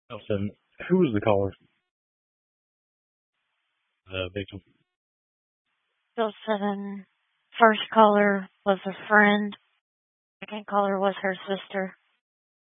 Nelson, who was the caller? The victim. Bill 7. First caller was a friend. Second caller was her sister.